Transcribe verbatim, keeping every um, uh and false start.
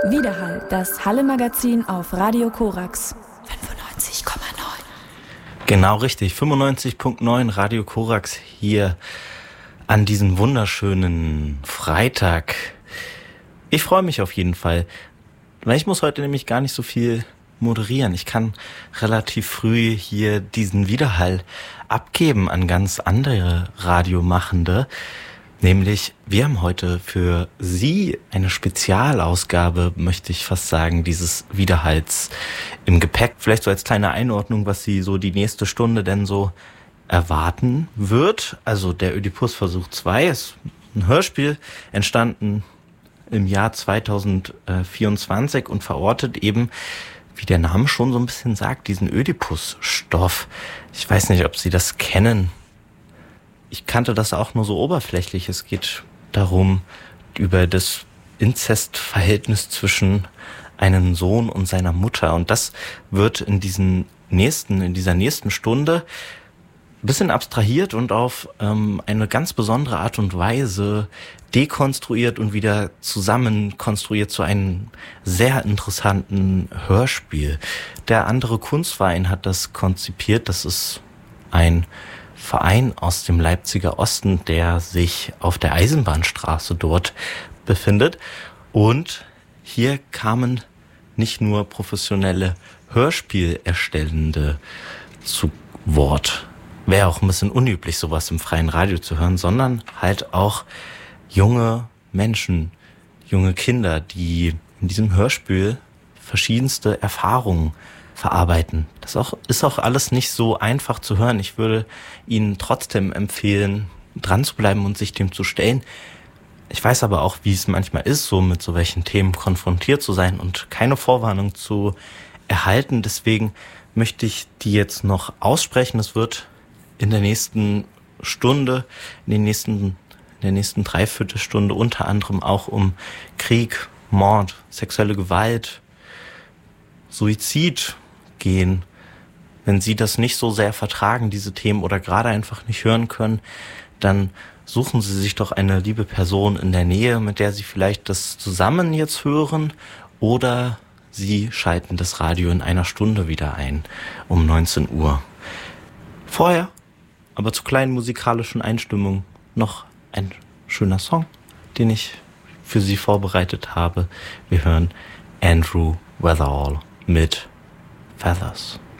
Widerhall, das Halle-Magazin auf Radio Korax. fünfundneunzig Komma neun. Genau richtig, fünfundneunzig Komma neun Radio Korax hier an diesem wunderschönen Freitag. Ich freue mich auf jeden Fall, weil ich muss heute nämlich gar nicht so viel moderieren. Ich kann relativ früh hier diesen Widerhall abgeben an ganz andere Radiomachende. Nämlich, wir haben heute für Sie eine Spezialausgabe, möchte ich fast sagen, dieses Widerhalls im Gepäck. Vielleicht so als kleine Einordnung, was Sie so die nächste Stunde denn so erwarten wird. Also der Ödipus-Versuch zwei ist ein Hörspiel, entstanden im Jahr zweitausendvierundzwanzig und verortet eben, wie der Name schon so ein bisschen sagt, diesen Ödipus-Stoff. Ich weiß nicht, ob Sie das kennen. Ich kannte das auch nur so oberflächlich. Es geht darum, über das Inzestverhältnis zwischen einem Sohn und seiner Mutter. Und das wird in diesen nächsten, in dieser nächsten Stunde ein bisschen abstrahiert und auf ähm, eine ganz besondere Art und Weise dekonstruiert und wieder zusammenkonstruiert zu einem sehr interessanten Hörspiel. Der andere Kunstverein hat das konzipiert. Das ist ein Verein aus dem Leipziger Osten, der sich auf der Eisenbahnstraße dort befindet. Und hier kamen nicht nur professionelle Hörspielerstellende zu Wort. Wäre auch ein bisschen unüblich, sowas im freien Radio zu hören, sondern halt auch junge Menschen, junge Kinder, die in diesem Hörspiel verschiedenste Erfahrungen verarbeiten. Das auch, ist auch alles nicht so einfach zu hören. Ich würde Ihnen trotzdem empfehlen, dran zu bleiben und sich dem zu stellen. Ich weiß aber auch, wie es manchmal ist, so mit so welchen Themen konfrontiert zu sein und keine Vorwarnung zu erhalten. Deswegen möchte ich die jetzt noch aussprechen. Es wird in der nächsten Stunde, in den nächsten, in der nächsten Dreiviertelstunde unter anderem auch um Krieg, Mord, sexuelle Gewalt, Suizid gehen. Wenn Sie das nicht so sehr vertragen, diese Themen, oder gerade einfach nicht hören können, dann suchen Sie sich doch eine liebe Person in der Nähe, mit der Sie vielleicht das zusammen jetzt hören, oder Sie schalten das Radio in einer Stunde wieder ein, um neunzehn Uhr. Vorher, aber zur kleinen musikalischen Einstimmung, noch ein schöner Song, den ich für Sie vorbereitet habe. Wir hören Andrew Weatherall mit Feathers.